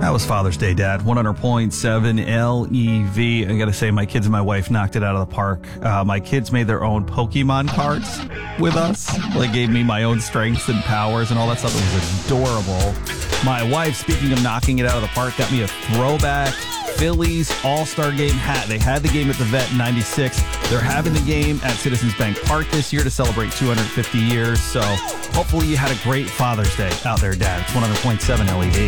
That was Father's Day, Dad. 100.7 LEV. I got to say, my kids and my wife knocked it out of the park. My kids made their own Pokemon cards with us. They gave me my own strengths and powers and all that stuff. It was adorable. My wife, speaking of knocking it out of the park, got me a throwback Phillies All-Star Game hat. They had the game at the Vet in 96. They're having the game at Citizens Bank Park this year to celebrate 250 years. So hopefully you had a great Father's Day out there, Dad. It's 100.7 LEV.